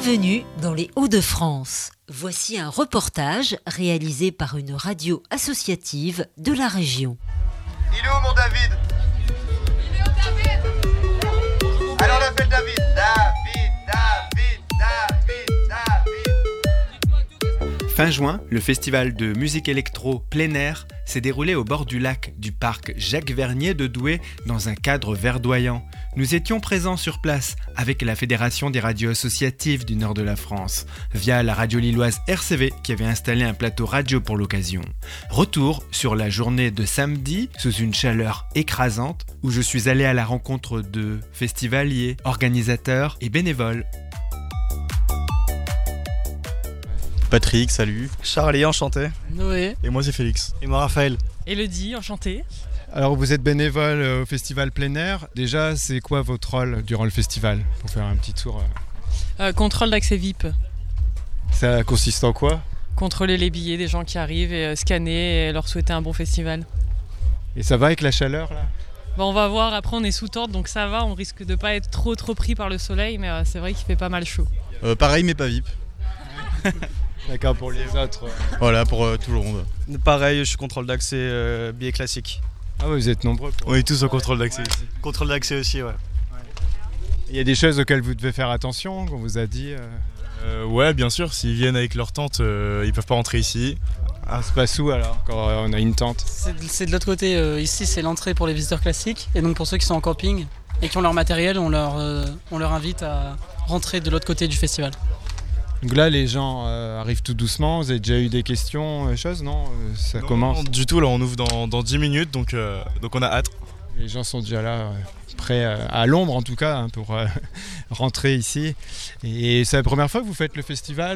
Bienvenue dans les Hauts-de-France. Voici un reportage réalisé par une radio associative de la région. Il est où mon David? Il est où David? Alors on appelle David. Fin juin, le festival de musique électro plein air s'est déroulé au bord du lac du parc Jacques-Vernier de Douai dans un cadre verdoyant. Nous étions présents sur place avec la Fédération des radios associatives du nord de la France, via la radio lilloise RCV qui avait installé un plateau radio pour l'occasion. Retour sur la journée de samedi sous une chaleur écrasante où je suis allé à la rencontre de festivaliers, organisateurs et bénévoles. Patrick, salut. Charlie, enchanté. Noé. Et moi c'est Félix. Et moi Raphaël. Elodie, enchanté. Alors vous êtes bénévole au festival plein air. Déjà, c'est quoi votre rôle durant le festival? Pour faire un petit tour. Contrôle d'accès VIP. Ça consiste en quoi? Contrôler les billets des gens qui arrivent et scanner et leur souhaiter un bon festival. Et ça va avec la chaleur là? Bon, on va voir, après on est sous tente donc ça va, on risque de pas être trop pris par le soleil mais c'est vrai qu'il fait pas mal chaud. Pareil mais pas VIP. D'accord, pour les autres. Voilà, pour tout le monde. Pareil, je suis contrôle d'accès, billet classique. Ah ouais, vous êtes nombreux. On est tous au contrôle d'accès ici. Contrôle d'accès aussi, ouais. Il y a des choses auxquelles vous devez faire attention, qu'on vous a dit Ouais, bien sûr, s'ils viennent avec leur tente, ils peuvent pas rentrer ici. Ah, c'est pas sous alors, quand on a une tente? C'est de l'autre côté, ici c'est l'entrée pour les visiteurs classiques. Et donc pour ceux qui sont en camping et qui ont leur matériel, on leur invite à rentrer de l'autre côté du festival. Donc là, les gens arrivent tout doucement. Vous avez déjà eu des questions, choses, non? Ça commence. Non, du tout, là on ouvre dans 10 minutes, donc on a hâte. Les gens sont déjà là, prêts à l'ombre en tout cas, hein, pour rentrer ici. Et c'est la première fois que vous faites le festival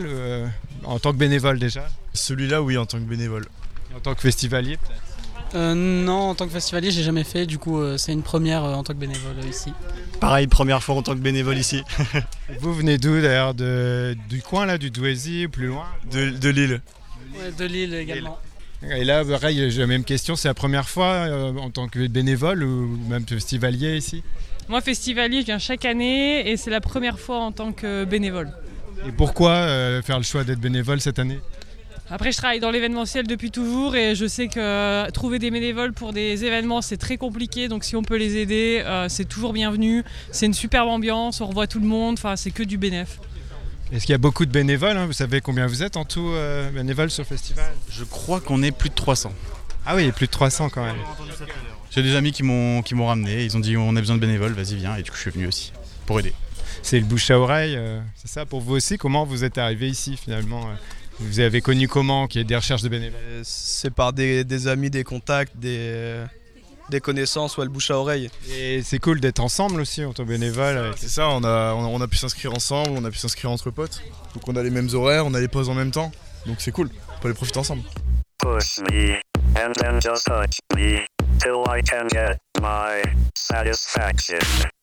en tant que bénévole déjà? Celui-là, oui, en tant que bénévole. Et en tant que festivalier peut-être? Non, en tant que festivalier, j'ai jamais fait. Du coup, c'est une première en tant que bénévole ici. Pareil, première fois en tant que bénévole ici. Vous venez d'où d'ailleurs? Du coin là, du Douaisis ou plus loin? De Lille. Ouais, de Lille également. Et là, pareil, j'ai la même question. C'est la première fois en tant que bénévole ou même festivalier ici? Moi festivalier, je viens chaque année et c'est la première fois en tant que bénévole. Et pourquoi faire le choix d'être bénévole cette année? Après, je travaille dans l'événementiel depuis toujours et je sais que trouver des bénévoles pour des événements, c'est très compliqué. Donc si on peut les aider, c'est toujours bienvenu. C'est une superbe ambiance, on revoit tout le monde, enfin, c'est que du bénéf. Est-ce qu'il y a beaucoup de bénévoles, hein? Vous savez combien vous êtes en tout bénévoles sur le festival? Je crois qu'on est plus de 300. Ah oui, il y a plus de 300 quand même. J'ai des amis qui m'ont ramené, ils ont dit on a besoin de bénévoles, vas-y viens, et du coup je suis venu aussi, pour aider. C'est le bouche à oreille, c'est ça pour vous aussi? Comment vous êtes arrivé ici finalement? Vous avez connu comment qu'il y ait des recherches de bénévoles? C'est par des amis, des contacts, des connaissances, ouais, le bouche à oreille. Et c'est cool d'être ensemble aussi en tant que bénévole. C'est ça, on a pu s'inscrire ensemble, on a pu s'inscrire entre potes. Donc on a les mêmes horaires, on a les pauses en même temps. Donc c'est cool, on peut les profiter ensemble. Push me, and then just touch me, till I can get my satisfaction.